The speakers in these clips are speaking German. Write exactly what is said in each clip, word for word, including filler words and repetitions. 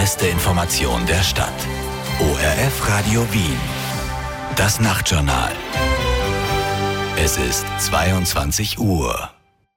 beste Information der Stadt. O R F Radio Wien. Das Nachtjournal. Es ist zweiundzwanzig Uhr.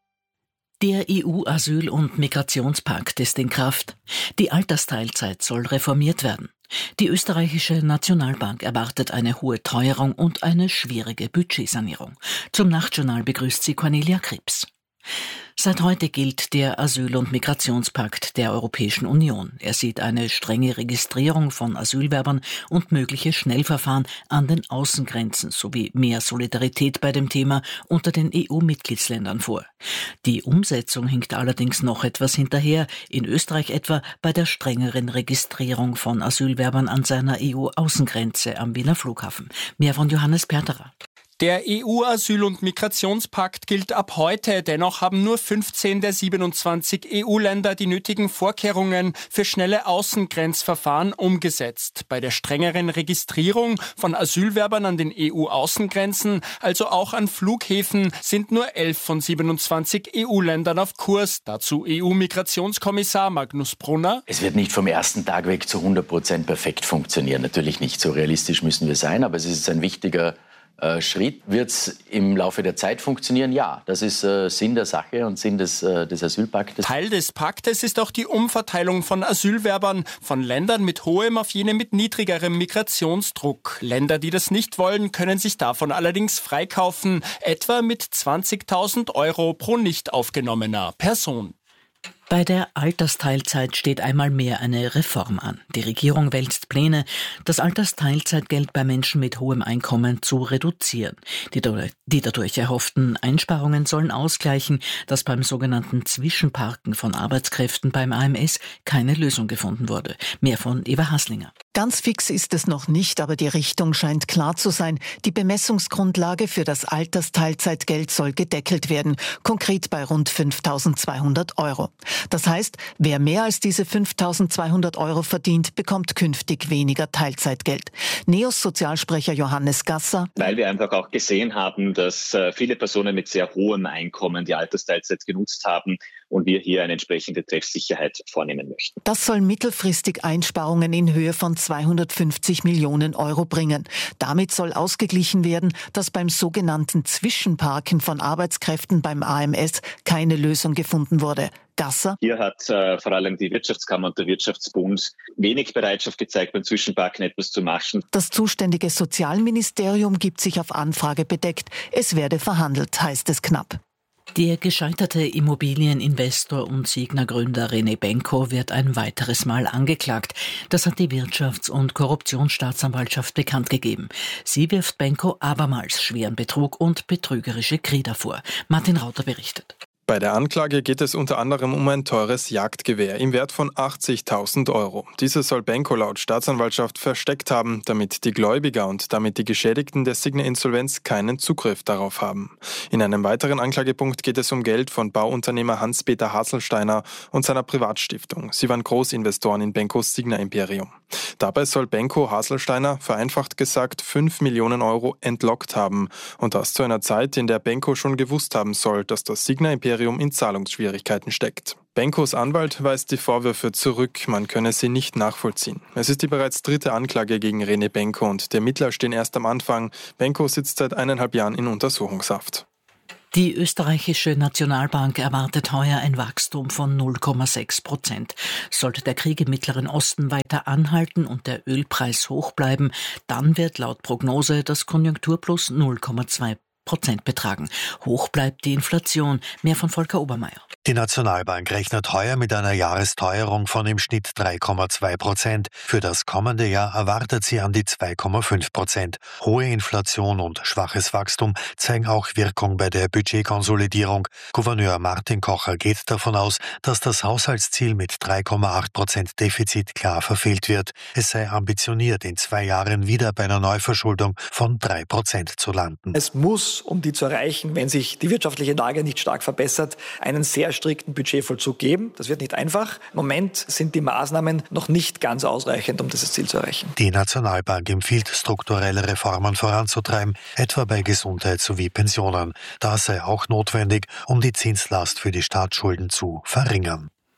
Der E U-Asyl- und Migrationspakt ist in Kraft. Die Altersteilzeit soll reformiert werden. Die österreichische Nationalbank erwartet eine hohe Teuerung und eine schwierige Budgetsanierung. Zum Nachtjournal begrüßt sie Cornelia Krebs. Seit heute gilt der Asyl- und Migrationspakt der Europäischen Union. Er sieht eine strenge Registrierung von Asylwerbern und mögliche Schnellverfahren an den Außengrenzen sowie mehr Solidarität bei dem Thema unter den E U-Mitgliedsländern vor. Die Umsetzung hinkt allerdings noch etwas hinterher, in Österreich etwa bei der strengeren Registrierung von Asylwerbern an seiner E U-Außengrenze am Wiener Flughafen. Mehr von Johannes Perterer. Der E U-Asyl- und Migrationspakt gilt ab heute, dennoch haben nur fünfzehn der siebenundzwanzig E U-Länder die nötigen Vorkehrungen für schnelle Außengrenzverfahren umgesetzt. Bei der strengeren Registrierung von Asylwerbern an den E U-Außengrenzen, also auch an Flughäfen, sind nur elf von siebenundzwanzig E U-Ländern auf Kurs. Dazu E U-Migrationskommissar Magnus Brunner. Es wird nicht vom ersten Tag weg zu hundert Prozent perfekt funktionieren. Natürlich nicht, so realistisch müssen wir sein, aber es ist ein wichtiger Schritt. Wird es im Laufe der Zeit funktionieren? Ja, das ist äh, Sinn der Sache und Sinn des, äh, des Asylpaktes. Teil des Paktes ist auch die Umverteilung von Asylwerbern von Ländern mit hohem auf jene mit niedrigerem Migrationsdruck. Länder, die das nicht wollen, können sich davon allerdings freikaufen, etwa mit zwanzigtausend Euro pro nicht aufgenommener Person. Bei der Altersteilzeit steht einmal mehr eine Reform an. Die Regierung wälzt Pläne, das Altersteilzeitgeld bei Menschen mit hohem Einkommen zu reduzieren. Die, die dadurch erhofften Einsparungen sollen ausgleichen, dass beim sogenannten Zwischenparken von Arbeitskräften beim A M S keine Lösung gefunden wurde. Mehr von Eva Haslinger. Ganz fix ist es noch nicht, aber die Richtung scheint klar zu sein. Die Bemessungsgrundlage für das Altersteilzeitgeld soll gedeckelt werden, konkret bei rund fünftausendzweihundert Euro. Das heißt, wer mehr als diese fünftausendzweihundert Euro verdient, bekommt künftig weniger Teilzeitgeld. Neos Sozialsprecher Johannes Gasser. Weil wir einfach auch gesehen haben, dass viele Personen mit sehr hohem Einkommen die Altersteilzeit genutzt haben und wir hier eine entsprechende Treffsicherheit vornehmen möchten. Das soll mittelfristig Einsparungen in Höhe von zweihundertfünfzig Millionen Euro bringen. Damit soll ausgeglichen werden, dass beim sogenannten Zwischenparken von Arbeitskräften beim A M S keine Lösung gefunden wurde. Gasser. Hier hat äh, vor allem die Wirtschaftskammer und der Wirtschaftsbund wenig Bereitschaft gezeigt, beim Zwischenparken etwas zu machen. Das zuständige Sozialministerium gibt sich auf Anfrage bedeckt. Es werde verhandelt, heißt es knapp. Der gescheiterte Immobilieninvestor und Signa-Gründer René Benko wird ein weiteres Mal angeklagt. Das hat die Wirtschafts- und Korruptionsstaatsanwaltschaft bekannt gegeben. Sie wirft Benko abermals schweren Betrug und betrügerische Kreder vor. Martin Rauter berichtet. Bei der Anklage geht es unter anderem um ein teures Jagdgewehr im Wert von achtzigtausend Euro. Dieses soll Benko laut Staatsanwaltschaft versteckt haben, damit die Gläubiger und damit die Geschädigten der Signa-Insolvenz keinen Zugriff darauf haben. In einem weiteren Anklagepunkt geht es um Geld von Bauunternehmer Hans-Peter Haselsteiner und seiner Privatstiftung. Sie waren Großinvestoren in Benkos Signa-Imperium. Dabei soll Benko Haselsteiner, vereinfacht gesagt, fünf Millionen Euro entlockt haben. Und das zu einer Zeit, in der Benko schon gewusst haben soll, dass das Signa-Imperium in Zahlungsschwierigkeiten steckt. Benkos Anwalt weist die Vorwürfe zurück, man könne sie nicht nachvollziehen. Es ist die bereits dritte Anklage gegen René Benko und die Ermittler stehen erst am Anfang. Benko sitzt seit eineinhalb Jahren in Untersuchungshaft. Die österreichische Nationalbank erwartet heuer ein Wachstum von null Komma sechs Prozent. Sollte der Krieg im Mittleren Osten weiter anhalten und der Ölpreis hoch bleiben, dann wird laut Prognose das Konjunkturplus null Komma zwei Prozent betragen. Hoch bleibt die Inflation. Mehr von Volker Obermeier. Die Nationalbank rechnet heuer mit einer Jahresteuerung von im Schnitt drei Komma zwei Prozent. Für das kommende Jahr erwartet sie an die zwei Komma fünf Prozent. Hohe Inflation und schwaches Wachstum zeigen auch Wirkung bei der Budgetkonsolidierung. Gouverneur Martin Kocher geht davon aus, dass das Haushaltsziel mit drei Komma acht Prozent Defizit klar verfehlt wird. Es sei ambitioniert, in zwei Jahren wieder bei einer Neuverschuldung von drei Prozent zu landen. Es muss, um die zu erreichen, wenn sich die wirtschaftliche Lage nicht stark verbessert, einen sehr strikten Budgetvollzug geben. Das wird nicht einfach. Im Moment sind die Maßnahmen noch nicht ganz ausreichend, um dieses Ziel zu erreichen. Die Nationalbank empfiehlt, strukturelle Reformen voranzutreiben, etwa bei Gesundheit sowie Pensionen. Das sei auch notwendig, um die Zinslast für die Staatsschulden zu verringern.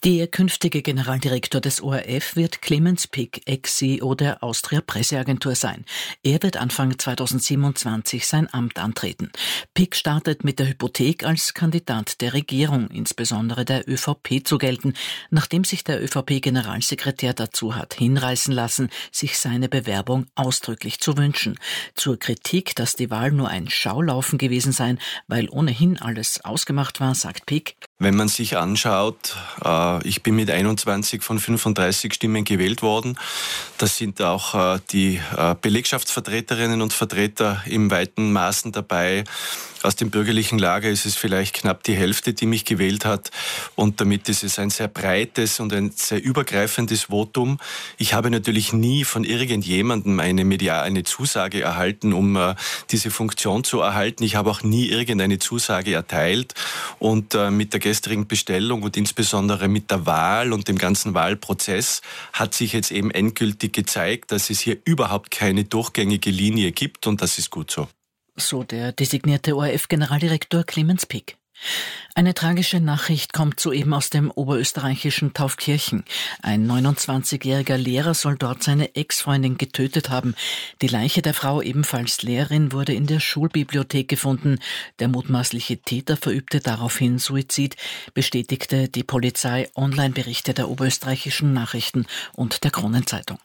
Der künftige Generaldirektor des O R F wird Clemens Pick, Ex-C E O der Austria Presseagentur sein. Er wird Anfang zweitausendsiebenundzwanzig sein Amt antreten. Pick startet mit der Hypothek als Kandidat der Regierung, insbesondere der Ö V P, zu gelten, nachdem sich der Ö V P-Generalsekretär dazu hat hinreißen lassen, sich seine Bewerbung ausdrücklich zu wünschen. Zur Kritik, dass die Wahl nur ein Schaulaufen gewesen sei, weil ohnehin alles ausgemacht war, sagt Pick: Wenn man sich anschaut, äh, ich bin mit einundzwanzig von fünfunddreißig Stimmen gewählt worden. Das sind auch äh, die äh, Belegschaftsvertreterinnen und Vertreter im weiten Maßen dabei. Aus dem bürgerlichen Lager ist es vielleicht knapp die Hälfte, die mich gewählt hat. Und damit ist es ein sehr breites und ein sehr übergreifendes Votum. Ich habe natürlich nie von irgendjemandem eine medial eine Zusage erhalten, um äh, diese Funktion zu erhalten. Ich habe auch nie irgendeine Zusage erteilt. Und äh, mit der gestrigen Bestellung und insbesondere mit der Wahl und dem ganzen Wahlprozess hat sich jetzt eben endgültig gezeigt, dass es hier überhaupt keine durchgängige Linie gibt, und das ist gut so. So der designierte O R F-Generaldirektor Clemens Pick. Eine tragische Nachricht kommt soeben aus dem oberösterreichischen Taufkirchen. Ein neunundzwanzigjähriger Lehrer soll dort seine Ex-Freundin getötet haben. Die Leiche der Frau, ebenfalls Lehrerin, wurde in der Schulbibliothek gefunden. Der mutmaßliche Täter verübte daraufhin Suizid, bestätigte die Polizei. Online-Berichte der oberösterreichischen Nachrichten und der Kronenzeitung.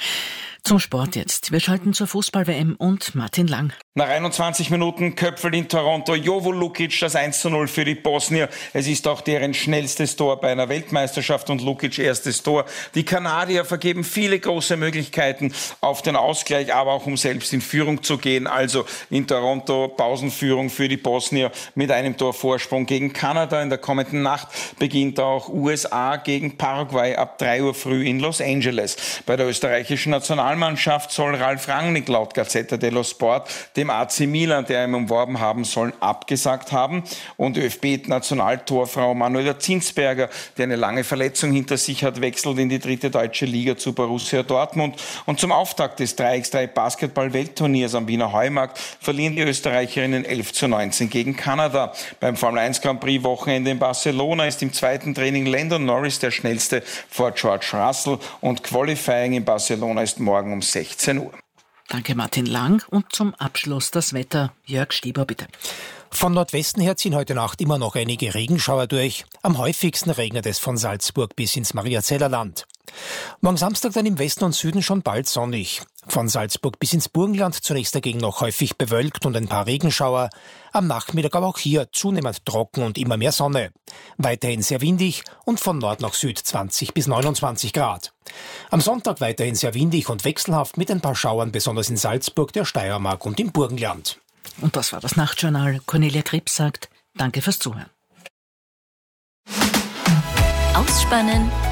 Zum Sport jetzt. Wir schalten zur Fußball-W M und Martin Lang. Nach einundzwanzig Minuten Köpfel in Toronto, Jovo Lukic, das eins zu null für die Bosnier. Es ist auch deren schnellstes Tor bei einer Weltmeisterschaft und Lukic erstes Tor. Die Kanadier vergeben viele große Möglichkeiten auf den Ausgleich, aber auch um selbst in Führung zu gehen. Also in Toronto Pausenführung für die Bosnier mit einem Tor Vorsprung gegen Kanada. In der kommenden Nacht beginnt auch U S A gegen Paraguay ab drei Uhr früh in Los Angeles. Bei der österreichischen Nationalmannschaft soll Ralf Rangnick laut Gazzetta dello Sport dem A C Milan, der ihn umworben haben soll, abgesagt haben. Und ÖFB-Nationaltorfrau Manuela Zinsberger, die eine lange Verletzung hinter sich hat, wechselt in die dritte deutsche Liga zu Borussia Dortmund. Und zum Auftakt des drei gegen drei Basketball-Weltturniers am Wiener Heumarkt verlieren die Österreicherinnen elf zu neunzehn gegen Kanada. Beim Formel eins Grand Prix Wochenende in Barcelona ist im zweiten Training Lando Norris der schnellste vor George Russell, und Qualifying in Barcelona ist morgen um sechzehn Uhr. Danke, Martin Lang. Und zum Abschluss das Wetter. Jörg Stieber, bitte. Von Nordwesten her ziehen heute Nacht immer noch einige Regenschauer durch. Am häufigsten regnet es von Salzburg bis ins Mariazeller Land. Morgen Samstag dann im Westen und Süden schon bald sonnig. Von Salzburg bis ins Burgenland zunächst dagegen noch häufig bewölkt und ein paar Regenschauer. Am Nachmittag aber auch hier zunehmend trocken und immer mehr Sonne. Weiterhin sehr windig und von Nord nach Süd zwanzig bis neunundzwanzig Grad. Am Sonntag weiterhin sehr windig und wechselhaft mit ein paar Schauern, besonders in Salzburg, der Steiermark und im Burgenland. Und das war das Nachtjournal. Cornelia Krebs sagt, danke fürs Zuhören. Ausspannen